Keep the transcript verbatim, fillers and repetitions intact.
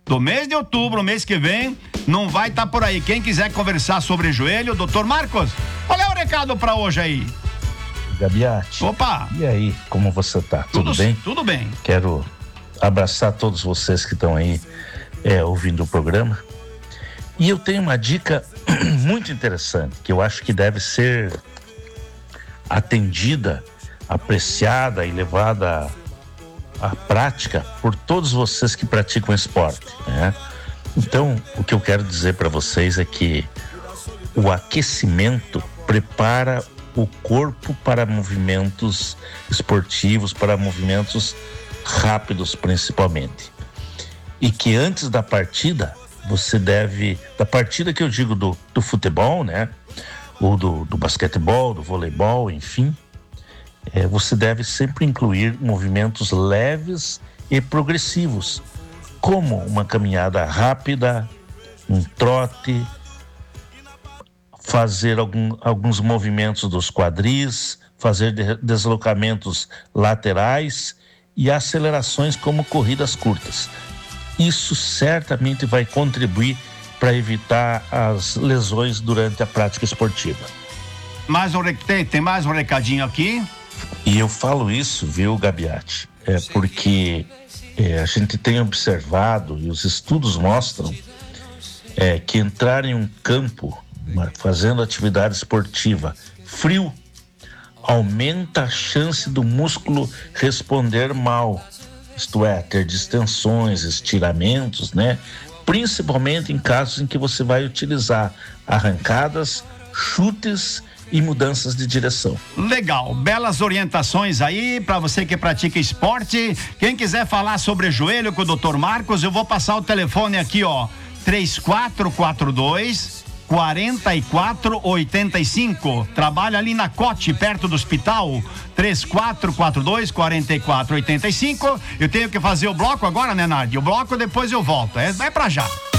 do mês de outubro, mês que vem, não vai estar tá por aí. Quem quiser conversar sobre joelho, doutor Marcos, qual é o recado para hoje aí? Gabiati. Opa! E aí, como você tá? Tudo, tudo bem? Tudo bem. Quero abraçar todos vocês que estão aí é, ouvindo o programa. E eu tenho uma dica muito interessante, que eu acho que deve ser atendida, apreciada e levada à prática por todos vocês que praticam esporte, né? Então, o que eu quero dizer para vocês é que o aquecimento prepara o corpo para movimentos esportivos, para movimentos rápidos principalmente. E que antes da partida, você deve, da partida que eu digo do, do futebol, né? Ou do, do basquetebol, do voleibol, enfim, é, você deve sempre incluir movimentos leves e progressivos, como uma caminhada rápida, um trote, fazer algum, alguns movimentos dos quadris, fazer de, deslocamentos laterais e acelerações como corridas curtas. Isso certamente vai contribuir para evitar as lesões durante a prática esportiva. Mais um, tem, tem mais um recadinho aqui? E eu falo isso, viu, Gabiati? É porque é, a gente tem observado e os estudos mostram é, que entrar em um campo fazendo atividade esportiva frio aumenta a chance do músculo responder mal, isto é, ter distensões, estiramentos, né? Principalmente em casos em que você vai utilizar arrancadas, chutes e mudanças de direção. Legal, belas orientações aí para você que pratica esporte. Quem quiser falar sobre joelho com o doutor Marcos, eu vou passar o telefone aqui, ó, três quatro quatro dois, quatro quatro oito cinco. Trabalha ali na Cote, perto do hospital. três quatro quatro dois, quatro quatro oito cinco. Eu tenho que fazer o bloco agora, né, Nardi? O bloco depois eu volto. É, é pra já.